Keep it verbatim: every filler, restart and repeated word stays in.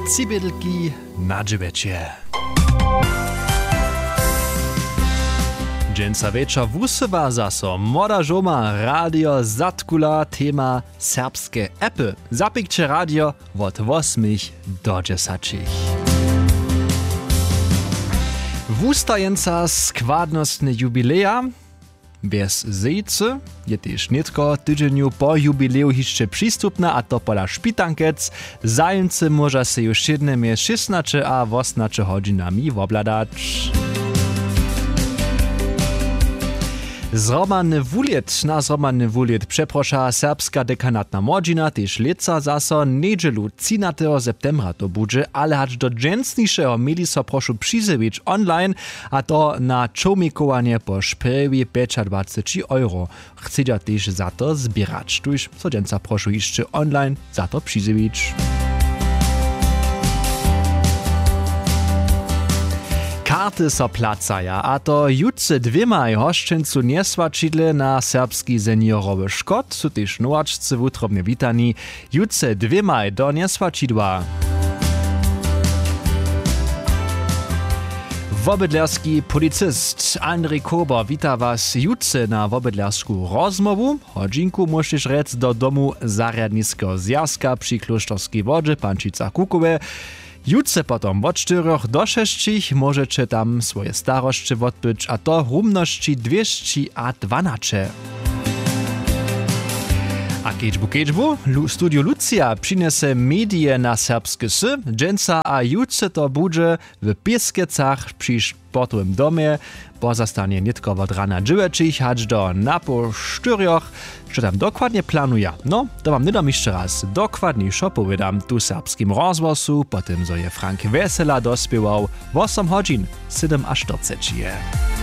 Cibidlki na dziewięcie. Dżęca wieczor wusywa zaso moda żoma radio zatkula tema serbskie epy. Zapikcie radio od osmich do dziesięciu. Wustajenca składnostne jubileja bez zejcy je też nitko tydzieniu po jubileju jeszcze przystupna, a to pola szpitankec. Zajemcy może się już jednymi szesnaście a osiemnaście godzinami wobladać. Zromany wuliet na zromany wuliet przeprosza serbska dekanatna młodzina, też leca zaso niedzielu trzynastego septembra to budże, ale hacz do dżęsniejszego mieli so proszę przyzywić online, a to na czomikowanie po szpewi dwadzieścia euro. Chcecie też za to zbierać, tuż co dżęca proszę jeszcze online za to przyzywić. Karty so placaja, a to jutce dwiema hoszczęcu nieswačidle na serbski seniorowy szkod, su też nowaczcy wutrobnie witani, jutce dwiema do nieswačidła. Wobydlerski policyst Andrzej Kober wita was jutce na wobydlersku rozmowu. Hodzinku musisz rec do domu zarjadniskiego zjazka przy Klosztorskiej Wodzie Pančica Kukowe. Jutce potom od czterech do sześciu możecie tam swoje starości odbyć, a to rumności dwieście dwanaście. A kiećbu kiećbu, Studio Lucia przyniesie medie na serbskie sy, dżęca a jutce to budże w Pieskecach przy sportowym domie, pozostanie nitko od rana dziewięciu, hacz do napo czterech, co tam dokładnie planuje. No, to wam nie dam jeszcze raz dokładniejszo powiedziam tu serbskim rozwosu, potem zo je Frank Wesela dospiewał osiem godzin, siedem a czterdzieści.